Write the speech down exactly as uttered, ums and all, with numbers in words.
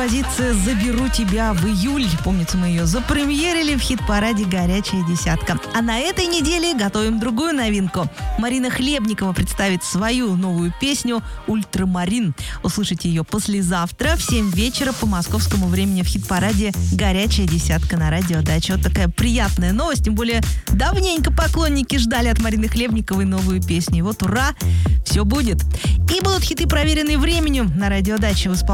Позиция «Заберу тебя» в июль. Помнится, мы ее запремьерили в хит-параде «Горячая десятка». А на этой неделе готовим другую новинку. Марина Хлебникова представит свою новую песню «Ультрамарин». Услышите ее послезавтра в семь вечера по московскому времени в хит-параде «Горячая десятка» на радио Дача. Вот такая приятная новость. Тем более давненько поклонники ждали от Марины Хлебниковой новую песню. И вот ура, все будет. И будут хиты, проверенные временем, на радио Дача в исполнении